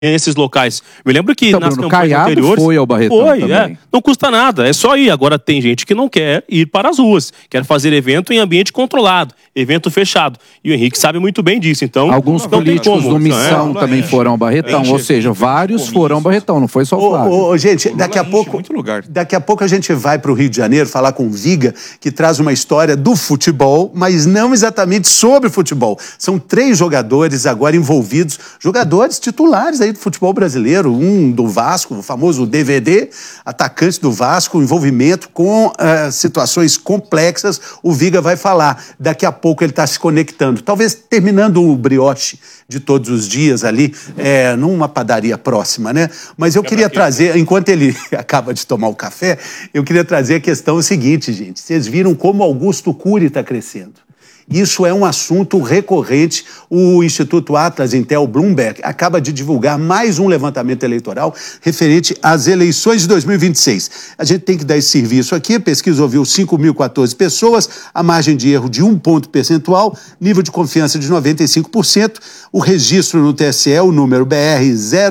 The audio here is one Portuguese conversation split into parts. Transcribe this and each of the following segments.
esses locais. Me lembro que então, nas Bruno, campanhas Caiado anteriores... foi ao Barretão também. Não custa nada, é só ir. Agora tem gente que não quer ir para as ruas, quer fazer evento em ambiente controlado, evento fechado. E o Henrique sabe muito bem disso, então... Alguns políticos do Missão também foram ao Barretão, ou seja, vários foram ao Barretão, não foi só o Flávio. Gente, daqui a pouco a gente vai para o Rio de Janeiro falar com o Viga, que traz uma história do futebol, mas não exatamente sobre futebol. São 3 jogadores agora envolvidos, jogadores titulares aí do futebol brasileiro, um do Vasco, o famoso DVD, atacante do Vasco, envolvimento com situações complexas, o Viga vai falar. Daqui a pouco ele está se conectando, talvez terminando o brioche de todos os dias ali, numa padaria próxima, né? Mas eu queria trazer, enquanto ele acaba de tomar o café, eu queria trazer a questão seguinte, gente. Vocês viram como Augusto Cury está crescendo. Isso é um assunto recorrente. O Instituto Atlas Intel Bloomberg acaba de divulgar mais um levantamento eleitoral referente às eleições de 2026. A gente tem que dar esse serviço aqui. A pesquisa ouviu 5.014 pessoas, a margem de erro de 1 ponto percentual, nível de confiança de 95%. O registro no TSE, o número BR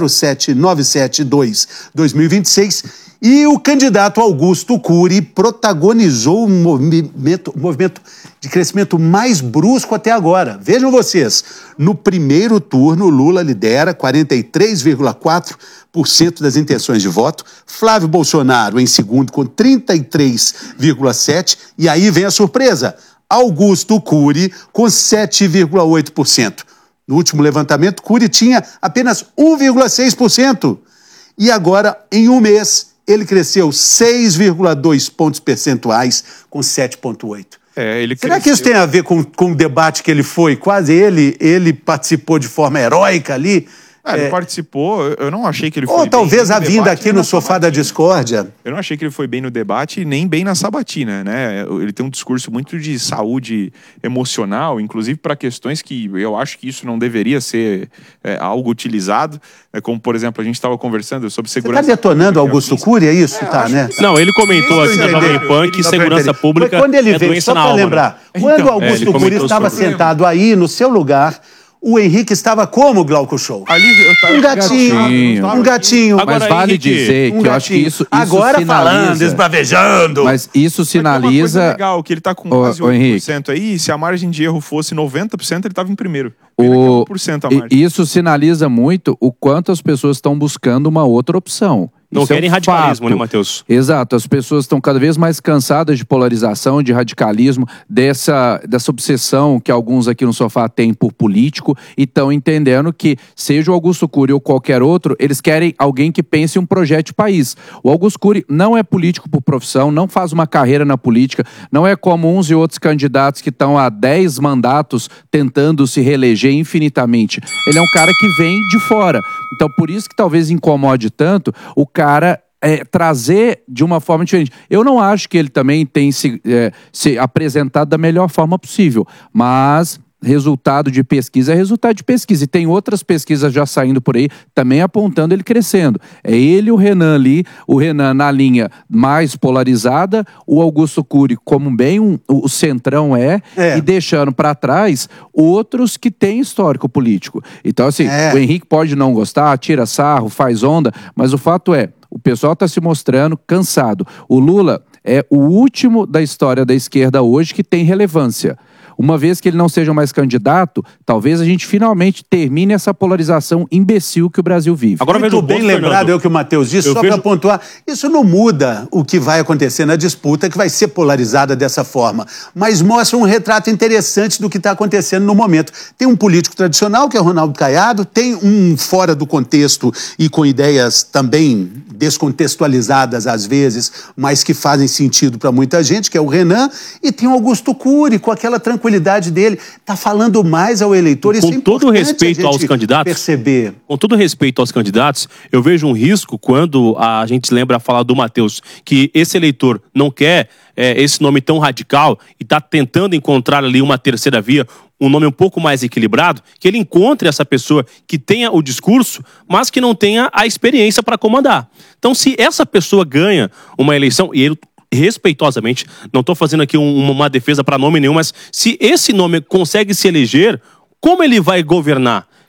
07972-2026. E o candidato Augusto Cury protagonizou um movimento de crescimento mais brusco até agora. Vejam vocês, no primeiro turno, Lula lidera 43,4% das intenções de voto, Flávio Bolsonaro em segundo com 33,7%, e aí vem a surpresa, Augusto Cury com 7,8%. No último levantamento, Cury tinha apenas 1,6%. E agora, em um mês, ele cresceu 6,2 pontos percentuais com 7,8. Será que isso tem a ver com o debate que ele foi? Quase ele participou de forma heróica ali? Ele participou, eu não achei que ele foi bem. Ou talvez a vinda aqui no sofá da discórdia. Eu não achei que ele foi bem no debate, nem bem na sabatina, né? Ele tem um discurso muito de saúde emocional, inclusive para questões que eu acho que isso não deveria ser algo utilizado, como, por exemplo, a gente estava conversando sobre segurança. Você está detonando Augusto Cury, é isso? Né? Não, ele comentou aqui na Jovem Pan que segurança pública quando ele veio, só para lembrar, quando Augusto Cury estava sentado aí no seu lugar, o Henrique estava como, Glauco Show? Um gatinho. Mas vale dizer que eu acho que isso agora sinaliza, falando, esbravejando. Mas isso sinaliza... Mas legal, que ele está com quase 8% aí, se a margem de erro fosse 90%, ele estava em primeiro. Isso sinaliza muito o quanto as pessoas estão buscando uma outra opção. Não querem radicalismo, né, Matheus? Exato, as pessoas estão cada vez mais cansadas de polarização, de radicalismo, dessa obsessão que alguns aqui no sofá têm por político, e estão entendendo que, seja o Augusto Cury ou qualquer outro, eles querem alguém que pense em um projeto de país. O Augusto Cury não é político por profissão, não faz uma carreira na política, não é como uns e outros candidatos que estão há 10 mandatos tentando se reeleger infinitamente. Ele é um cara que vem de fora. Então, por isso que talvez incomode tanto o cara trazer de uma forma diferente. Eu não acho que ele também tem se apresentado da melhor forma possível, mas resultado de pesquisa é resultado de pesquisa. E tem outras pesquisas já saindo por aí, também apontando ele crescendo. É ele e o Renan ali, o Renan na linha mais polarizada, o Augusto Cury como bem o centrão e deixando para trás outros que têm histórico político. Então, assim, o Henrique pode não gostar, tira sarro, faz onda, mas o fato é, o pessoal está se mostrando cansado. O Lula é o último da história da esquerda hoje que tem relevância. Uma vez que ele não seja mais candidato, talvez a gente finalmente termine essa polarização imbecil que o Brasil vive. Agora, muito bem lembrado, é o que o Matheus disse, só para pontuar, isso não muda o que vai acontecer na disputa, que vai ser polarizada dessa forma, mas mostra um retrato interessante do que está acontecendo no momento. Tem um político tradicional, que é o Ronaldo Caiado, tem um fora do contexto e com ideias também descontextualizadas às vezes, mas que fazem sentido para muita gente, que é o Renan, e tem o Augusto Cury, com aquela tranquilidade dele, está falando mais ao eleitor. Isso é importante, todo respeito aos candidatos, perceber. Com todo respeito aos candidatos, eu vejo um risco quando a gente lembra a fala do Matheus, que esse eleitor não quer esse nome tão radical e está tentando encontrar ali uma terceira via, um nome um pouco mais equilibrado, que ele encontre essa pessoa que tenha o discurso, mas que não tenha a experiência para comandar. Então, se essa pessoa ganha uma eleição, e ele respeitosamente, não estou fazendo aqui uma defesa para nome nenhum, mas se esse nome consegue se eleger, como ele vai governar?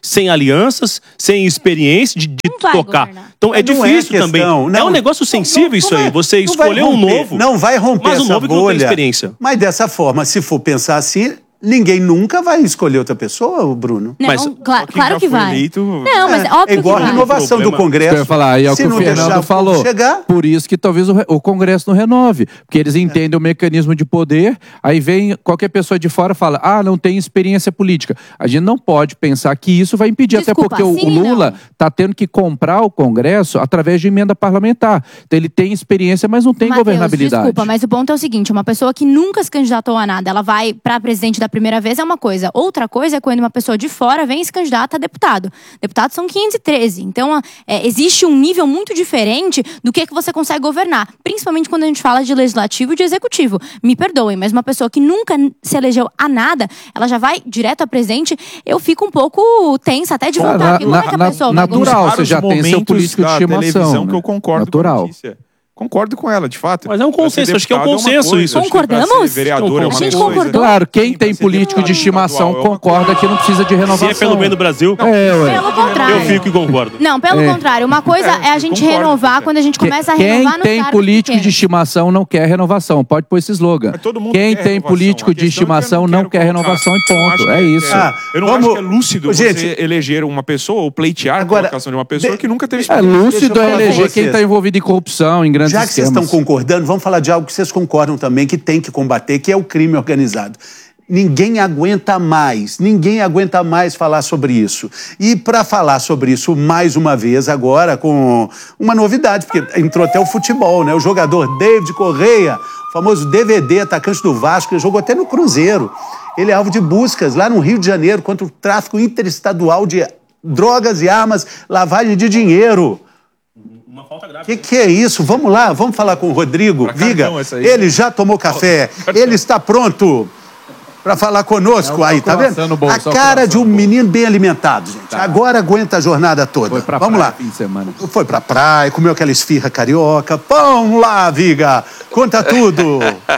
sem alianças, sem experiência de tocar. governar. Então é difícil também. É um negócio sensível isso aí. Você escolher um novo. Não vai romper mas um essa novo que não tem bolha. experiência. Mas dessa forma, se for pensar assim, ninguém nunca vai escolher outra pessoa, Bruno. Não, Mas claro que vai. Eleito... Não, mas óbvio É igual que a vai. renovação do Congresso. Eu ia falar, e é o que Se o não Fernando deixar o falou. povo chegar... Por isso que talvez o Congresso não renove. Porque eles entendem o mecanismo de poder, aí vem qualquer pessoa de fora e fala, não tem experiência política. A gente não pode pensar que isso vai impedir, Desculpa, até porque sim, o Lula não. está tendo que comprar o Congresso através de emenda parlamentar. Então ele tem experiência, mas não tem Mateus, governabilidade. Desculpa, mas o ponto é o seguinte, uma pessoa que nunca se candidatou a nada, ela vai para presidente da primeira vez é uma coisa. Outra coisa é quando uma pessoa de fora vem e se candidata a deputado. Deputados são 513. Então, existe um nível muito diferente do que você consegue governar. Principalmente quando a gente fala de legislativo e de executivo. Me perdoem, mas uma pessoa que nunca se elegeu a nada, ela já vai direto a presidente, eu fico um pouco tensa até de voltar. Porque como é que a pessoa vai natural, governar? você já tem seu político de estimação. Que eu concordo natural. com a notícia. Concordo com ela, de fato. Mas é um consenso, acho que é um consenso isso. Concordamos? Vereador é uma A gente coisa. concordou. Claro, quem tem político de estimação concorda que não precisa de renovação. Se é pelo bem do Brasil, Pelo contrário. eu fico e concordo. Não, pelo contrário. Uma coisa é a gente concordo, renovar quando a gente começa a renovar Quem nos tem cargos político de pequenos. estimação não quer renovação. Pode pôr esse slogan. Mas todo mundo Quem quer tem renovação. político A de questão é que eu estimação não não quer quero renovação e colocar. Eu ponto. acho É que isso. Eu não Vamos- acho que é lúcido Gente, você eleger uma pessoa ou pleitear agora, a colocação de uma pessoa que nunca teve É experiência. lúcido Deixa eu é falar com eleger vocês. quem está envolvido em corrupção, em grandes Já que vocês esquemas. estão concordando, vamos falar de algo que vocês concordam também, que tem que combater, que é o crime organizado. Ninguém aguenta mais falar sobre isso. E para falar sobre isso mais uma vez agora com uma novidade, porque entrou até o futebol, né? O jogador David Correia, o famoso DVD, atacante do Vasco, ele jogou até no Cruzeiro. Ele é alvo de buscas lá no Rio de Janeiro contra o tráfico interestadual de drogas e armas, lavagem de dinheiro. Uma falta grave. Que é isso? Vamos lá, vamos falar com o Rodrigo Viga. essa aí. Ele já tomou café, ele está pronto para falar conosco aí, tá vendo? no bolso, A cara de um menino bem alimentado, gente. Agora aguenta a jornada toda. Foi pra Vamos praia lá. fim de semana. Foi pra praia, comeu aquela esfirra carioca. Vamos lá, Viga. Conta tudo.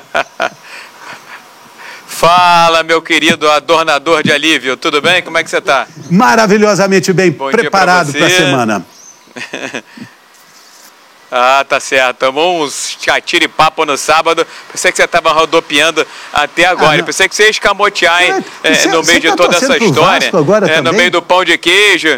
Fala, meu querido adornador de alívio, tudo bem? Como é que você tá? Maravilhosamente bem Bom dia preparado pra para a você. semana. Ah, tá certo. Tomou uns tira-papo no sábado. Pensei que você tava rodopiando até agora. não. Pensei que você ia escamotear, hein? Você- No meio você de tá toda essa torcendo pro história. Vasco agora No também? meio do pão de queijo.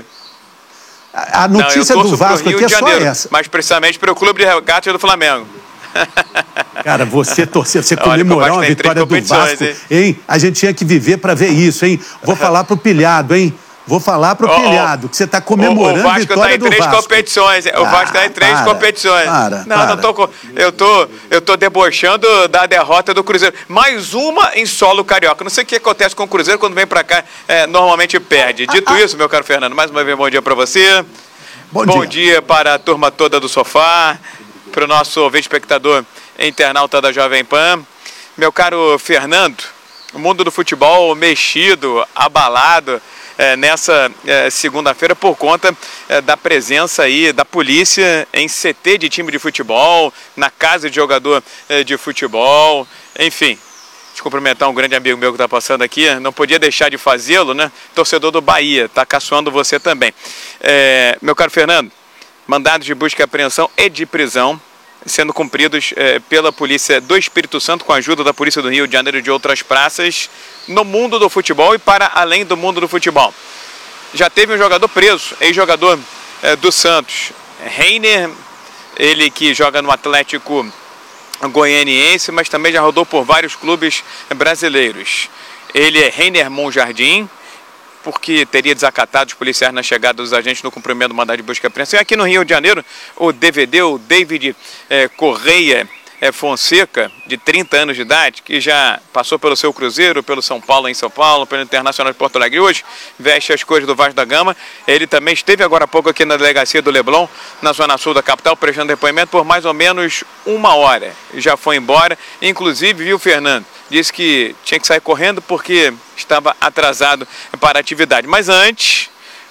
A Não, eu notícia torço do pro Vasco Rio aqui é de só Janeiro, essa. mas precisamente pro Clube de Regatas do Flamengo. Cara, você torceu, você Olha que o comemorar Vasco uma tem vitória do 3 competições, Vasco, hein? A gente tinha que viver para ver isso, hein? Vou falar pro pilhado, hein? Vou falar pro pilhado que você tá comemorando O Vasco a vitória tá em do 3 Vasco. competições. O Vasco tá em 3 para, competições. para. Não tô. Eu tô debochando da derrota do Cruzeiro. Mais uma em solo carioca. Não sei o que acontece com o Cruzeiro quando vem pra cá, normalmente perde. Dito isso, meu caro Fernando, mais uma vez bom dia pra você. Bom dia para a turma toda do sofá, para o nosso ouvinte espectador internauta da Jovem Pan. Meu caro Fernando, o mundo do futebol mexido, abalado nessa segunda-feira por conta da presença aí da polícia em CT de time de futebol, na casa de jogador de futebol, enfim. De cumprimentar um grande amigo meu que está passando aqui, não podia deixar de fazê-lo, né? Torcedor do Bahia, está caçoando você também. Meu caro Fernando, mandados de busca e apreensão e de prisão sendo cumpridos pela polícia do Espírito Santo, com a ajuda da polícia do Rio de Janeiro e de outras praças, no mundo do futebol e para além do mundo do futebol. Já teve um jogador preso, ex-jogador do Santos, Reiner, ele que joga no Atlético Goianiense, mas também já rodou por vários clubes brasileiros. Ele é Reiner Monjardim, porque teria desacatado os policiais na chegada dos agentes no cumprimento do mandado de busca e apreensão. E aqui no Rio de Janeiro, o DVD, o David Correia Fonseca, de 30 anos de idade, que já passou pelo seu Cruzeiro, pelo São Paulo em São Paulo, pelo Internacional de Porto Alegre, hoje veste as cores do Vasco da Gama. Ele também esteve agora há pouco aqui na delegacia do Leblon, na zona sul da capital, prestando depoimento por mais ou menos 1 hora. Já foi embora, inclusive, viu, Fernando? Disse que tinha que sair correndo porque estava atrasado para a atividade. Mas antes,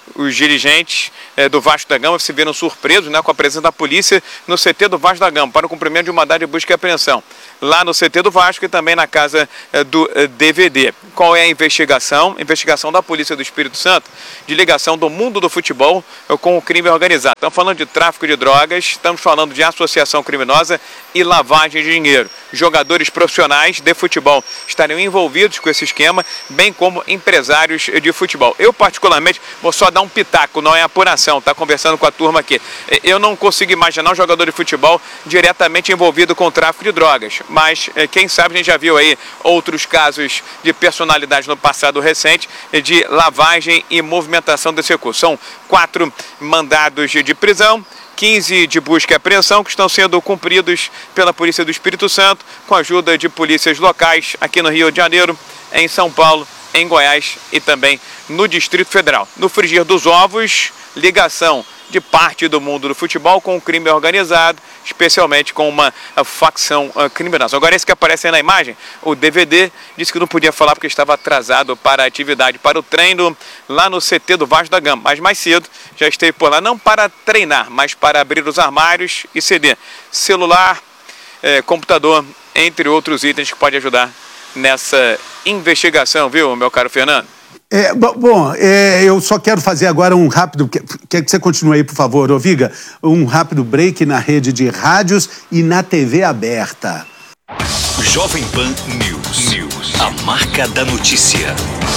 Os dirigentes do Vasco da Gama se viram surpresos, né, com a presença da polícia no CT do Vasco da Gama para o cumprimento de um mandado de busca e apreensão lá no CT do Vasco e também na casa do DVD. Qual é a investigação? Investigação da Polícia do Espírito Santo de ligação do mundo do futebol com o crime organizado. Estamos falando de tráfico de drogas, estamos falando de associação criminosa e lavagem de dinheiro. Jogadores profissionais de futebol estariam envolvidos com esse esquema, bem como empresários de futebol. Eu, particularmente, vou só dar um pitaco, não é apuração, tá conversando com a turma aqui. Eu não consigo imaginar um jogador de futebol diretamente envolvido com o tráfico de drogas, mas quem sabe a gente já viu aí outros casos de personalidade no passado recente de lavagem e movimentação desse recurso. São 4 mandados de prisão, 15 de busca e apreensão que estão sendo cumpridos pela Polícia do Espírito Santo com a ajuda de polícias locais aqui no Rio de Janeiro, em São Paulo, em Goiás e também no Distrito Federal. No frigir dos ovos, ligação de parte do mundo do futebol com o crime organizado, especialmente com uma facção criminosa. Agora, esse que aparece aí na imagem, o DVD, disse que não podia falar porque estava atrasado para a atividade, para o treino lá no CT do Vasco da Gama. Mas mais cedo já esteve por lá, não para treinar, mas para abrir os armários e ceder celular, computador, entre outros itens que pode ajudar nessa investigação, viu, meu caro Fernando? Eu só quero fazer agora um rápido... Quer que você continue aí, por favor, ô Viga? Um rápido break na rede de rádios e na TV aberta. Jovem Pan News. A marca da notícia.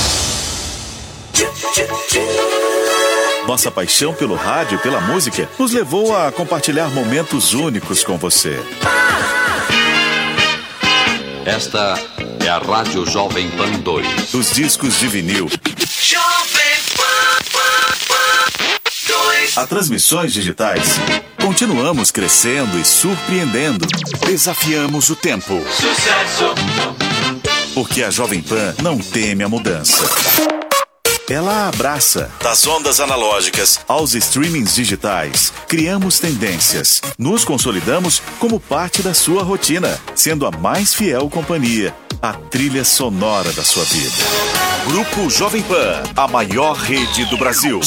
Nossa paixão pelo rádio e pela música nos levou a compartilhar momentos únicos com você. Esta é a Rádio Jovem Pan 2. Dos discos de vinil, Jovem Pan 2. a transmissões digitais, continuamos crescendo e surpreendendo. Desafiamos o tempo. Sucesso. Porque a Jovem Pan não teme a mudança. Ela abraça. Das ondas analógicas aos streamings digitais, criamos tendências. Nos consolidamos como parte da sua rotina, sendo a mais fiel companhia, a trilha sonora da sua vida. Grupo Jovem Pan, a maior rede do Brasil.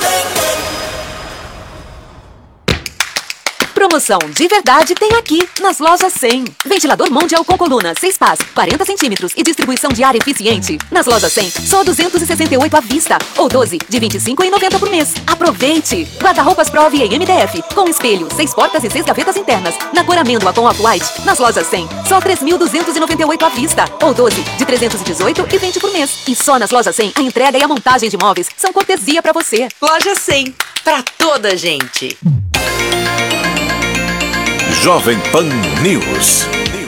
Promoção de verdade tem aqui, nas lojas 100. Ventilador Mondial com coluna, 6 pás, 40 centímetros e distribuição de ar eficiente. Nas lojas 100, só 268 à vista, ou 12 de R$ 25,90 por mês. Aproveite! Guarda-roupas Prove em MDF, com espelho, 6 portas e 6 gavetas internas. Na cor amêndoa com off-white, nas lojas 100, só 3.298 à vista, ou 12 de R$ 318,20 por mês. E só nas lojas 100, a entrega e a montagem de móveis são cortesia pra você. Loja 100, pra toda gente. Jovem Pan News.